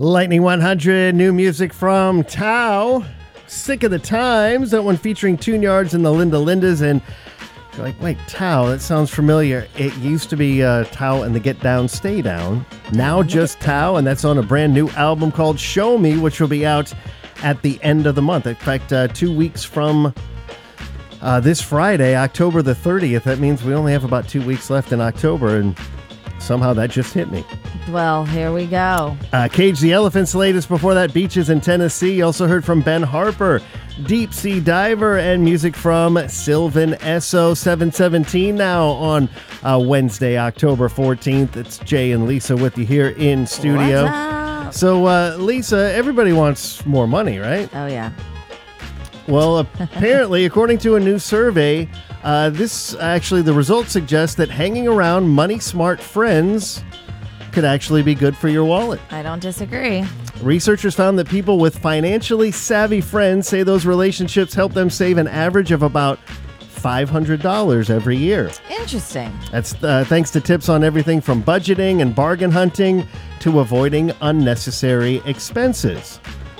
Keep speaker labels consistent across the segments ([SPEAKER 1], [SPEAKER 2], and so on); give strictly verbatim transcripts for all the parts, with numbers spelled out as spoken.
[SPEAKER 1] Lightning one hundred, new music from Tao. Sick of the Times, that one featuring Tune Yards and the Linda Lindas. And you're like, wait, Tao, that sounds familiar. It used to be uh, Tao and the Get Down, Stay Down. Now just Tao, and that's on a brand new album called Show Me, which will be out at the end of the month. In fact, uh, two weeks from uh, this Friday, October the thirtieth. That means we only have about two weeks left in October, and somehow that just hit me.
[SPEAKER 2] Well, here we go.
[SPEAKER 1] Uh, Cage the Elephant's latest. Before that, Beaches in Tennessee. You also heard from Ben Harper, Deep Sea Diver, and music from Sylvan Esso. seven seventeen now on uh, Wednesday, October fourteenth. It's Jay and Lisa with you here in studio.
[SPEAKER 2] What's up?
[SPEAKER 1] So, uh, Lisa, everybody wants more money, right?
[SPEAKER 2] Oh, yeah.
[SPEAKER 1] Well, apparently, according to a new survey, uh, this actually, the results suggest that hanging around money-smart friends could actually be good for your wallet.
[SPEAKER 2] I don't disagree.
[SPEAKER 1] Researchers found that people with financially savvy friends say those relationships help them save an average of about five hundred dollars every year.
[SPEAKER 2] Interesting.
[SPEAKER 1] That's uh, thanks to tips on everything from budgeting and bargain hunting to avoiding unnecessary expenses.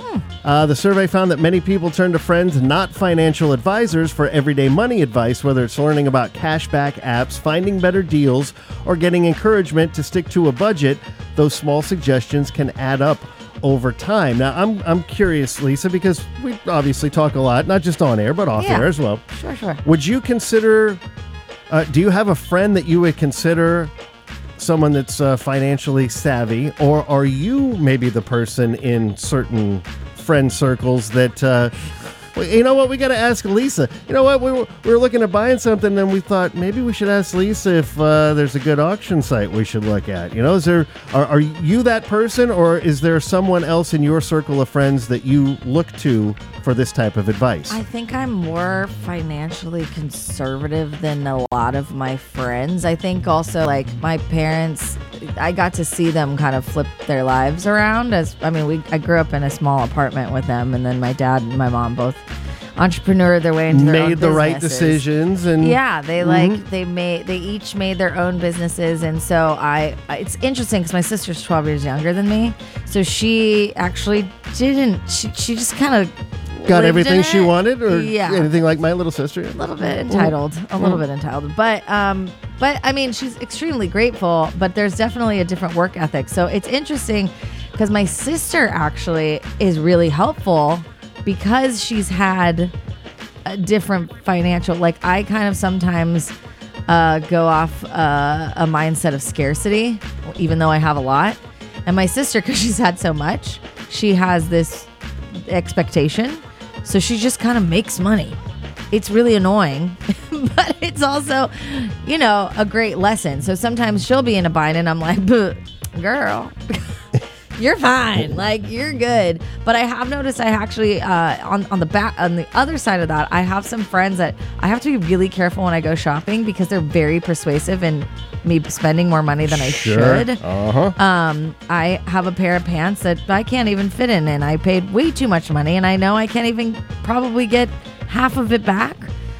[SPEAKER 1] Uh, the survey found that many people turn to friends, not financial advisors, for everyday money advice, whether it's learning about cashback apps, finding better deals, or getting encouragement to stick to a budget. Those small suggestions can add up over time. Now, I'm I'm curious, Lisa, because we obviously talk a lot, not just on air, but off
[SPEAKER 2] Yeah.
[SPEAKER 1] air as well.
[SPEAKER 2] Sure, sure.
[SPEAKER 1] Would you consider, uh, do you have a friend that you would consider someone that's uh, financially savvy, or are you maybe the person in certain friend circles that, uh, well, you know what, we got to ask Lisa. You know what, we were, we were looking at buying something, and we thought maybe we should ask Lisa if uh, there's a good auction site we should look at. You know, is there, are, are you that person, or is there someone else in your circle of friends that you look to for this type of advice?
[SPEAKER 2] I think I'm more financially conservative than a lot of my friends. I think also, like, my parents, I got to see them kind of flip their lives around. As I mean, we I grew up in a small apartment with them, and then my dad and my mom both entrepreneur their way into their
[SPEAKER 1] Made
[SPEAKER 2] own
[SPEAKER 1] the right
[SPEAKER 2] businesses.
[SPEAKER 1] decisions, and
[SPEAKER 2] Yeah, they like
[SPEAKER 1] Mhm.
[SPEAKER 2] they made they each made their own businesses, and so I it's interesting because my sister's twelve years younger than me, so she actually didn't she, she just kind of
[SPEAKER 1] got everything she wanted, or
[SPEAKER 2] Yeah.
[SPEAKER 1] anything like my little sister.
[SPEAKER 2] a little bit entitled, a little bit entitled, but um, but I mean, she's extremely grateful. But there's definitely a different work ethic. So it's interesting because my sister actually is really helpful because she's had a different financial. Like, I kind of sometimes uh, go off uh, a mindset of scarcity, even though I have a lot. And my sister, because she's had so much, she has this expectation. So she just kind of makes money. It's really annoying, but it's also, you know, a great lesson. So sometimes she'll be in a bind and I'm like, girl, you're fine. Like, you're good. But I have noticed I actually, uh, on, on the back, on the other side of that, I have some friends that I have to be really careful when I go shopping because they're very persuasive in me spending more money than I
[SPEAKER 1] Sure.
[SPEAKER 2] should.
[SPEAKER 1] Uh-huh.
[SPEAKER 2] Um, I have a pair of pants that I can't even fit in, and I paid way too much money, and I know I can't even probably get half of it back.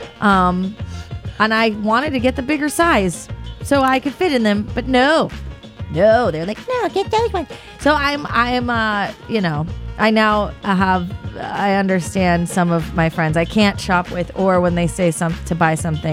[SPEAKER 2] Um, and I wanted to get the bigger size so I could fit in them, but no, no, they're like, no, get those ones. So I'm, I'm, uh, you know, I now have, I understand some of my friends I can't shop with, or when they say some to buy something,